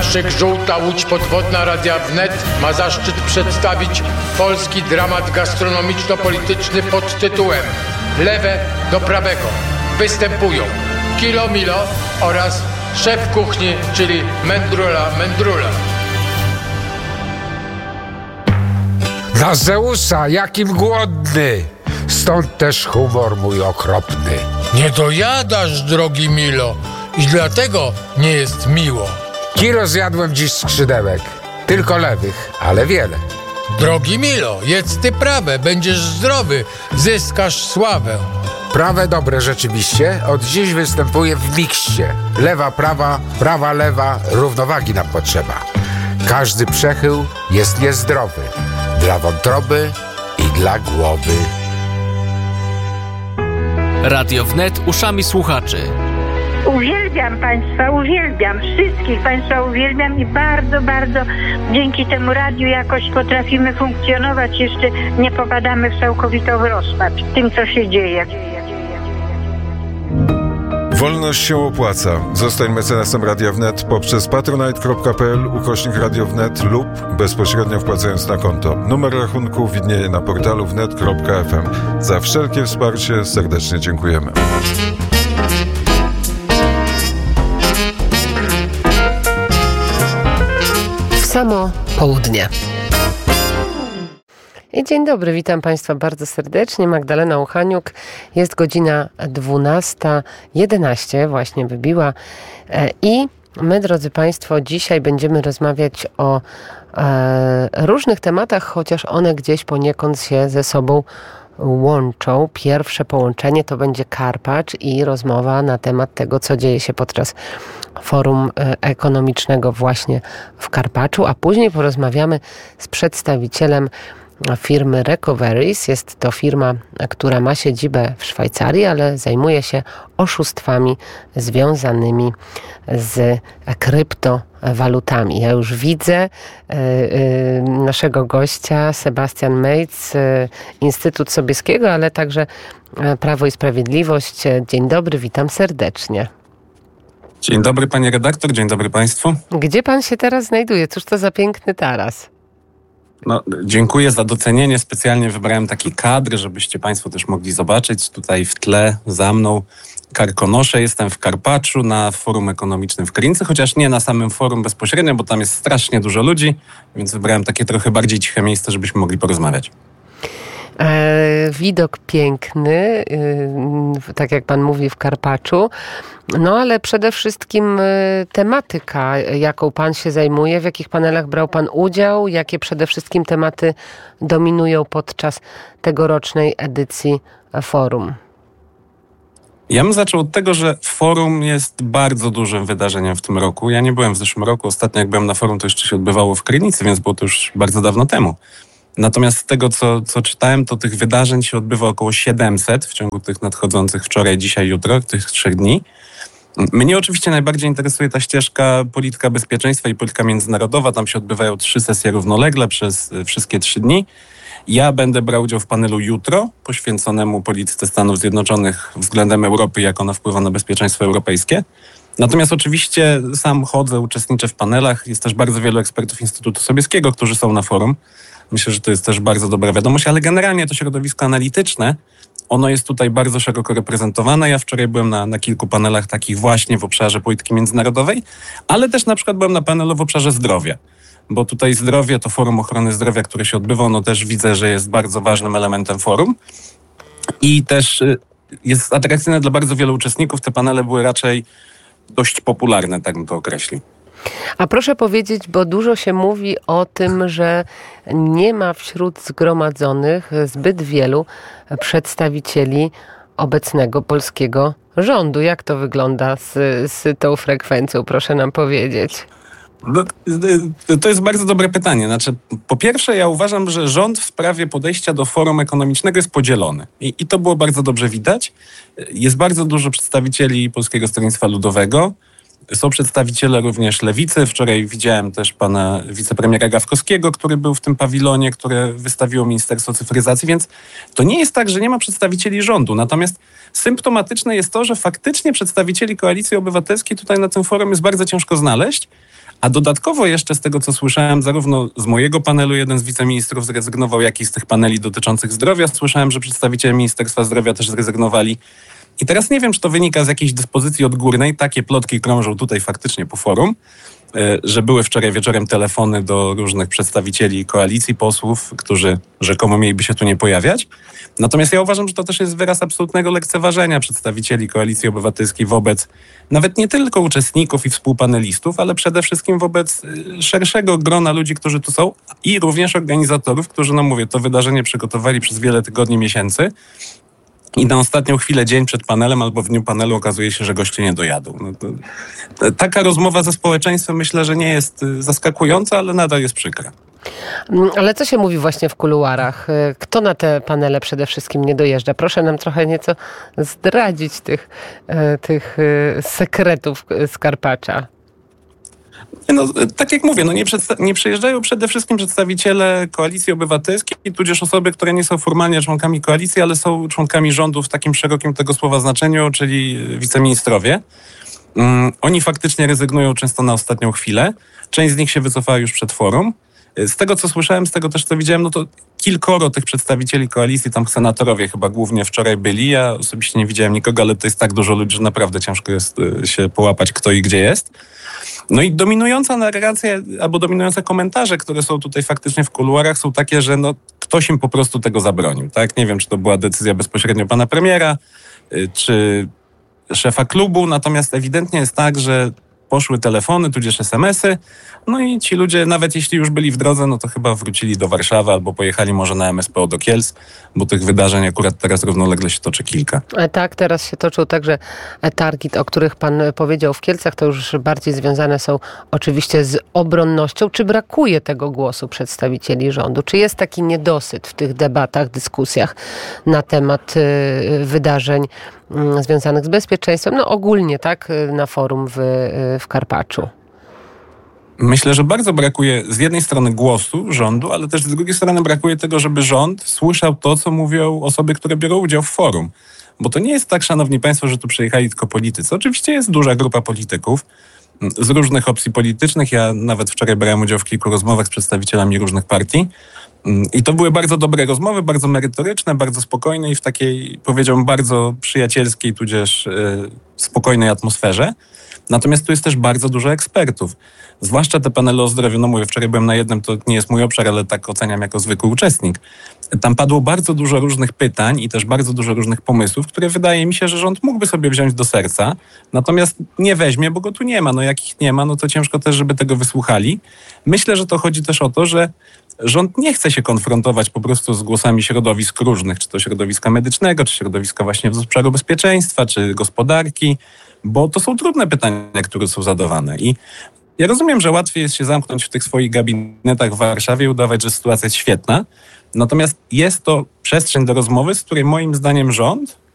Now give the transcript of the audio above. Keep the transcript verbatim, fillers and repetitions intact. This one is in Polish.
Szyk, żółta łódź podwodna Radia Wnet ma zaszczyt przedstawić polski dramat gastronomiczno-polityczny pod tytułem Lewe do prawego. Występują Kilo Milo oraz szef kuchni, czyli Mędrula Mędrula. Na Zeusa, jakim głodny! Stąd też humor mój okropny. Nie dojadasz, drogi Milo, i dlatego nie jest miło. Kilo zjadłem dziś skrzydełek. Tylko lewych, ale wiele. Drogi Milo, jedz ty prawe, będziesz zdrowy, zyskasz sławę. Prawe dobre rzeczywiście, od dziś występuje w mikście. Lewa, prawa, prawa, lewa, równowagi nam potrzeba. Każdy przechył jest niezdrowy. Dla wątroby i dla głowy. Radio Wnet uszami słuchaczy. Uwielbiam Państwa, uwielbiam, wszystkich Państwa uwielbiam i bardzo, bardzo dzięki temu radiu jakoś potrafimy funkcjonować, jeszcze nie popadamy w całkowitą rozpacz tym, co się dzieje. Wolność się opłaca. Zostań mecenasem Radia Wnet poprzez patronite.pl ukośnik Radio Wnet lub bezpośrednio wpłacając na konto. Numer rachunku widnieje na portalu wnet kropka f m. Za wszelkie wsparcie serdecznie dziękujemy. W samo południe. I dzień dobry, witam Państwa bardzo serdecznie. Magdalena Uchaniuk. Jest godzina dwunasta jedenaście, właśnie wybiła. I my, drodzy Państwo, dzisiaj będziemy rozmawiać o e, różnych tematach, chociaż one gdzieś poniekąd się ze sobą łączą. Pierwsze połączenie to będzie Karpacz i rozmowa na temat tego, co dzieje się podczas forum ekonomicznego właśnie w Karpaczu, a później porozmawiamy z przedstawicielem firmy Recoveries. Jest to firma, która ma siedzibę w Szwajcarii, ale zajmuje się oszustwami związanymi z kryptowalutami. Ja już widzę y, y, naszego gościa, Sebastian Mejc, y, Instytut Sobieskiego, ale także Prawo i Sprawiedliwość. Dzień dobry, witam serdecznie. Dzień dobry pani redaktor, dzień dobry państwu. Gdzie pan się teraz znajduje? Cóż to za piękny taras? No, dziękuję za docenienie. Specjalnie wybrałem taki kadr, żebyście państwo też mogli zobaczyć. Tutaj w tle za mną Karkonosze. Jestem w Karpaczu na forum ekonomicznym w Krynicy, chociaż nie na samym forum bezpośrednio, bo tam jest strasznie dużo ludzi, więc wybrałem takie trochę bardziej ciche miejsce, żebyśmy mogli porozmawiać. E, widok piękny, y, tak jak pan mówi, w Karpaczu. No ale przede wszystkim y, tematyka, jaką pan się zajmuje, w jakich panelach brał pan udział, jakie przede wszystkim tematy dominują podczas tegorocznej edycji forum. Ja bym zaczął od tego, że forum jest bardzo dużym wydarzeniem w tym roku. Ja nie byłem w zeszłym roku. Ostatnio jak byłem na forum, to jeszcze się odbywało w Krynicy, więc było to już bardzo dawno temu. Natomiast z tego, co, co czytałem, to tych wydarzeń się odbywa około siedemset w ciągu tych nadchodzących wczoraj, dzisiaj, jutro, tych trzech dni. Mnie oczywiście najbardziej interesuje ta ścieżka polityka bezpieczeństwa i polityka międzynarodowa. Tam się odbywają trzy sesje równolegle przez wszystkie trzy dni. Ja będę brał udział w panelu jutro, poświęconemu polityce Stanów Zjednoczonych względem Europy, jak ona wpływa na bezpieczeństwo europejskie. Natomiast oczywiście sam chodzę, uczestniczę w panelach. Jest też bardzo wielu ekspertów Instytutu Sobieskiego, którzy są na forum. Myślę, że to jest też bardzo dobra wiadomość, ale generalnie to środowisko analityczne, ono jest tutaj bardzo szeroko reprezentowane. Ja wczoraj byłem na, na kilku panelach takich właśnie w obszarze polityki międzynarodowej, ale też na przykład byłem na panelu w obszarze zdrowia, bo tutaj zdrowie, to Forum Ochrony Zdrowia, które się odbywa, ono też widzę, że jest bardzo ważnym elementem forum i też jest atrakcyjne dla bardzo wielu uczestników. Te panele były raczej dość popularne, tak bym to określił. A proszę powiedzieć, bo dużo się mówi o tym, że nie ma wśród zgromadzonych zbyt wielu przedstawicieli obecnego polskiego rządu. Jak to wygląda z, z tą frekwencją, proszę nam powiedzieć? No, to jest bardzo dobre pytanie. Znaczy, po pierwsze, ja uważam, że rząd w sprawie podejścia do forum ekonomicznego jest podzielony. I, i to było bardzo dobrze widać. Jest bardzo dużo przedstawicieli Polskiego Stronnictwa Ludowego. Są przedstawiciele również Lewicy. Wczoraj widziałem też pana wicepremiera Gawkowskiego, który był w tym pawilonie, które wystawiło Ministerstwo Cyfryzacji, więc to nie jest tak, że nie ma przedstawicieli rządu. Natomiast symptomatyczne jest to, że faktycznie przedstawicieli Koalicji Obywatelskiej tutaj na tym forum jest bardzo ciężko znaleźć, A dodatkowo jeszcze z tego, co słyszałem, zarówno z mojego panelu jeden z wiceministrów zrezygnował, jak i z tych paneli dotyczących zdrowia. Słyszałem, że przedstawiciele Ministerstwa Zdrowia też zrezygnowali. I teraz nie wiem, czy to wynika z jakiejś dyspozycji odgórnej. Takie plotki krążą tutaj faktycznie po forum, że były wczoraj wieczorem telefony do różnych przedstawicieli koalicji posłów, którzy rzekomo mieliby się tu nie pojawiać. Natomiast ja uważam, że to też jest wyraz absolutnego lekceważenia przedstawicieli Koalicji Obywatelskiej wobec nawet nie tylko uczestników i współpanelistów, ale przede wszystkim wobec szerszego grona ludzi, którzy tu są i również organizatorów, którzy, no mówię, to wydarzenie przygotowali przez wiele tygodni, miesięcy. I na ostatnią chwilę, dzień przed panelem albo w dniu panelu okazuje się, że goście nie dojadą. No to, to, taka rozmowa ze społeczeństwem myślę, że nie jest zaskakująca, ale nadal jest przykra. Ale co się mówi właśnie w kuluarach? Kto na te panele przede wszystkim nie dojeżdża? Proszę nam trochę nieco zdradzić tych, tych sekretów z Karpacza. No, tak jak mówię, no nie, przedsta- nie przyjeżdżają przede wszystkim przedstawiciele Koalicji Obywatelskiej, tudzież osoby, które nie są formalnie członkami koalicji, ale są członkami rządu w takim szerokim tego słowa znaczeniu, czyli wiceministrowie. Um, oni faktycznie rezygnują często na ostatnią chwilę. Część z nich się wycofała już przed forum. Z tego, co słyszałem, z tego też, co widziałem, no to kilkoro tych przedstawicieli koalicji, tam senatorowie chyba głównie wczoraj byli. Ja osobiście nie widziałem nikogo, ale to jest tak dużo ludzi, że naprawdę ciężko jest się połapać, kto i gdzie jest. No i dominująca narracja, albo dominujące komentarze, które są tutaj faktycznie w kuluarach, są takie, że no, ktoś im po prostu tego zabronił. Tak? Nie wiem, czy to była decyzja bezpośrednio pana premiera, czy szefa klubu, natomiast ewidentnie jest tak, że poszły telefony, tudzież es em esy, no i ci ludzie, nawet jeśli już byli w drodze, no to chyba wrócili do Warszawy albo pojechali może na em es pe o do Kielc, bo tych wydarzeń akurat teraz równolegle się toczy kilka. Tak, teraz się toczą także targi, o których pan powiedział w Kielcach, to już bardziej związane są oczywiście z obronnością. Czy brakuje tego głosu przedstawicieli rządu? Czy jest taki niedosyt w tych debatach, dyskusjach na temat wydarzeń związanych z bezpieczeństwem? No ogólnie, tak, na forum w, w Karpaczu. Myślę, że bardzo brakuje z jednej strony głosu rządu, ale też z drugiej strony brakuje tego, żeby rząd słyszał to, co mówią osoby, które biorą udział w forum. Bo to nie jest tak, szanowni państwo, że tu przyjechali tylko politycy. Oczywiście jest duża grupa polityków z różnych opcji politycznych. Ja nawet wczoraj brałem udział w kilku rozmowach z przedstawicielami różnych partii. I to były bardzo dobre rozmowy, bardzo merytoryczne, bardzo spokojne i w takiej, powiedziałbym, bardzo przyjacielskiej, tudzież yy, spokojnej atmosferze. Natomiast tu jest też bardzo dużo ekspertów. Zwłaszcza te panele o zdrowiu. No mówię, wczoraj byłem na jednym, to nie jest mój obszar, ale tak oceniam jako zwykły uczestnik. Tam padło bardzo dużo różnych pytań i też bardzo dużo różnych pomysłów, które wydaje mi się, że rząd mógłby sobie wziąć do serca. Natomiast nie weźmie, bo go tu nie ma. No jak ich nie ma, no to ciężko też, żeby tego wysłuchali. Myślę, że to chodzi też o to, że rząd nie chce się konfrontować po prostu z głosami środowisk różnych, czy to środowiska medycznego, czy środowiska właśnie z obszaru bezpieczeństwa, czy gospodarki, bo to są trudne pytania, które są zadawane. I ja rozumiem, że łatwiej jest się zamknąć w tych swoich gabinetach w Warszawie i udawać, że sytuacja jest świetna. Natomiast jest to przestrzeń do rozmowy, z której moim zdaniem rząd